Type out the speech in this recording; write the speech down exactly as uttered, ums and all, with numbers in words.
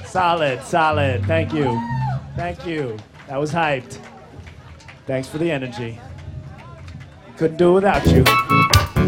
Solid, solid. Thank you. Thank you. That was hyped. Thanks for the energy. Couldn't do it without you.